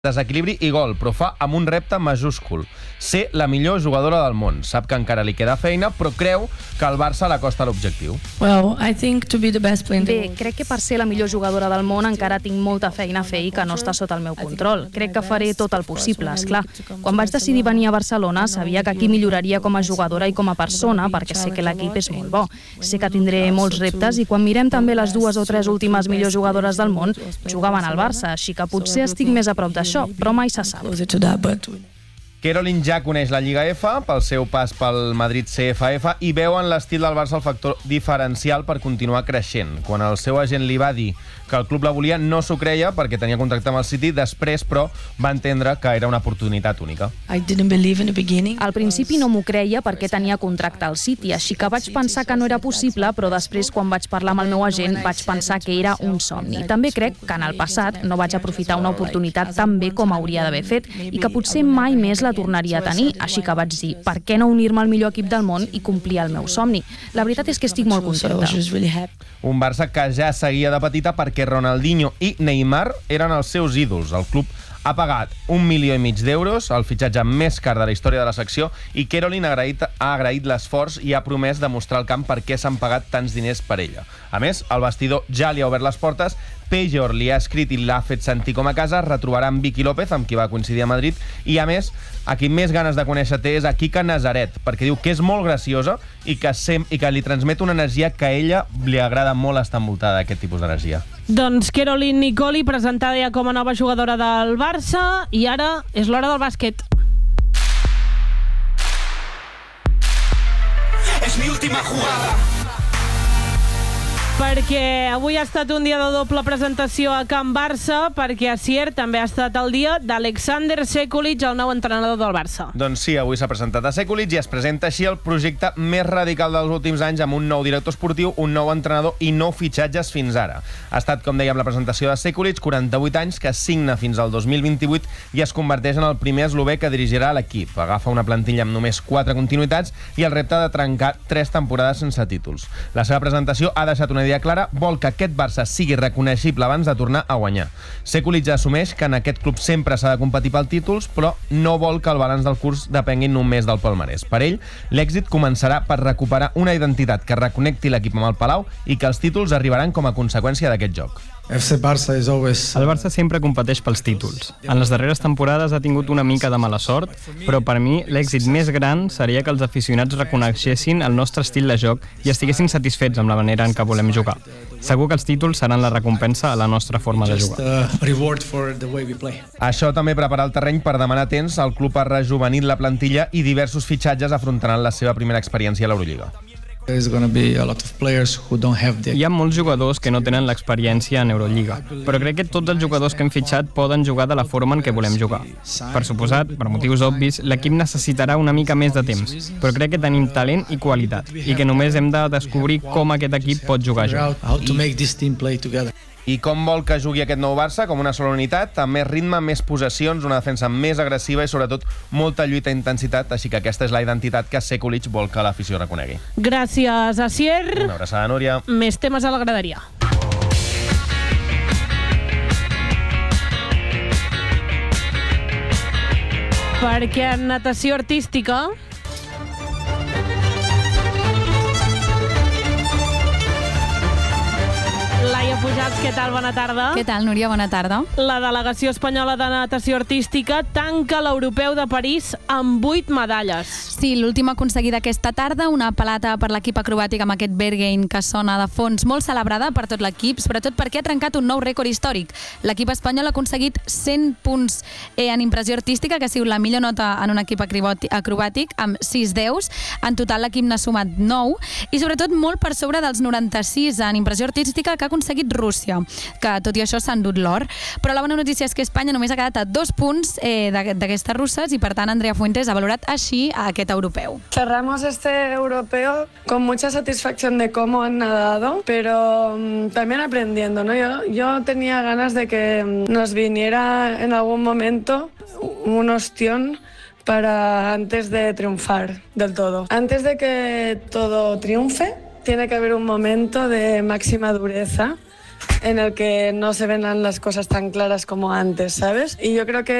desequilibri i gol, però fa amb un repte majúscul: ser la millor jugadora del món. Sap que encara li queda feina, però creu que al Barça l'acosta l'objectiu. Bé, crec que per ser la millor jugadora del món encara tinc molta feina a fer i que no està sota el meu control. Crec que faré tot el possible, esclar. Quan vaig decidir venir a Barcelona, sabia que aquí milloraria com a jugadora i com a persona, perquè sé que l'equip és molt bo. Sé que tindré molts reptes i quan mirem també les 2 o 3 últimes millors jugadores del món, jugaven al Barça, així que potser estic més a prop d'això, però mai se sap. Caroline ja coneix la Lliga F pel seu pas pel Madrid CFF i veu en l'estil del Barça el factor diferencial per continuar creixent. Quan el seu agent li va dir que el club la volia, no s'ho creia perquè tenia contracte amb el City. Després, però, va entendre que era una oportunitat única. Al principi no m'ho creia perquè tenia contracte al City, així que vaig pensar que no era possible, però després, quan vaig parlar amb el meu agent, vaig pensar que era un somni. També crec que en el passat no vaig aprofitar una oportunitat tan bé com hauria d'haver fet i que potser mai més la tornaria a tenir, així que vaig dir, per què no unir-me al millor equip del món i complir el meu somni? La veritat és que estic molt contenta. Un Barça que ja seguia de petita perquè Ronaldinho i Neymar eren els seus ídols. El club ha pagat 1,5 milions d'euros, el fitxatge més car de la història de la secció, i Caroline ha agraït l'esforç i ha promès demostrar al camp per què s'han pagat tants diners per ella. A més, el vestidor ja li ha obert les portes. Pejor li ha escrit i l'ha fet sentir com a casa. Retrobarà amb Vicky López, amb qui va coincidir a Madrid, i a més, a qui més ganes de conèixer té és a Kika Nazaret, perquè diu que és molt graciosa i que li transmet una energia que a ella li agrada molt estar envoltada d'aquest tipus d'energia. Doncs Caroline Nicoli, presentada ja com a nova jugadora del Barça, i ara és l'hora del bàsquet. És mi última jugada. Perquè avui ha estat un dia de doble presentació a Can Barça, perquè a Sier també ha estat el dia d'Alexander Sekulic, el nou entrenador del Barça. Doncs sí, avui s'ha presentat a Sekulic i es presenta així el projecte més radical dels últims anys, amb un nou director esportiu, un nou entrenador i 9 fitxatges fins ara. Ha estat, com dèiem, la presentació de Sekulic, 48 anys, que signa fins al 2028 i es converteix en el primer eslové que dirigirà l'equip. Agafa una plantilla amb només 4 continuïtats i el repte de trencar 3 temporades sense títols. La seva presentació ha deixat una idea clara: vol que aquest Barça sigui reconeixible abans de tornar a guanyar. Sekulic assumeix que en aquest club sempre s'ha de competir pel títols, però no vol que el balanç del curs depengui només del palmarès. Per ell, l'èxit començarà per recuperar una identitat que reconnecti l'equip amb el Palau i que els títols arribaran com a conseqüència d'aquest joc. El Barça sempre competeix pels títols. En les darreres temporades ha tingut una mica de mala sort, però per mi l'èxit més gran seria que els aficionats reconeixessin el nostre estil de joc i estiguessin satisfets amb la manera en què volem jugar. Segur que els títols seran la recompensa a la nostra forma de jugar. Això també prepara el terreny per demanar temps. El club ha rejuvenit la plantilla i diversos fitxatges afrontaran la seva primera experiència a l'Eurolliga. Hi ha molts jugadors que no tenen l'experiència en Eurolliga, però crec que tots els jugadors que hem fitxat poden jugar de la forma en què volem jugar. Per suposat, per motius obvis, l'equip necessitarà una mica més de temps, però crec que tenim talent i qualitat, i que només hem de descobrir com aquest equip pot jugar junts. I com vol que jugui aquest nou Barça? Com una sola unitat, amb més ritme, més possessions, una defensa més agressiva i sobretot molta lluita i intensitat, així que aquesta és la identitat que Sekulic vol que l'afició reconegui. Gràcies, Asier. Una abraçada, Núria. Més temes a la graderia. Perquè en natació artística... Laia Pujals, què tal? Bona tarda. Què tal, Núria? Bona tarda. La delegació espanyola de natació artística tanca l'Europeu de París amb 8 medalles. Sí, l'última aconseguida aquesta tarda, una plata per l'equip acrobàtic amb aquest Berghain que sona de fons, molt celebrada per tot l'equip, sobretot perquè ha trencat un nou rècord històric. L'equip espanyol ha aconseguit 100 punts en impressió artística, que ha sigut la millor nota en un equip acrobàtic, amb 6 deus. En total l'equip n'ha sumat 9 i sobretot molt per sobre dels 96 en impressió artística que ha aconseguit Rússia, que tot i això s'ha endut l'or. Però la bona notícia és que Espanya només ha quedat a 2 punts d'aquestes russes i per tant Andrea Fuentes ha valorat així aquest europeu. Cerramos este europeo con mucha satisfacción de cómo han nadado, pero también aprendiendo, ¿no? Yo tenía ganas de que nos viniera en algún momento un ostión para antes de triunfar del todo. Antes de que todo triunfe, tiene que haber un momento de máxima dureza en el que no se ven las cosas tan claras como antes, ¿sabes? Y yo creo que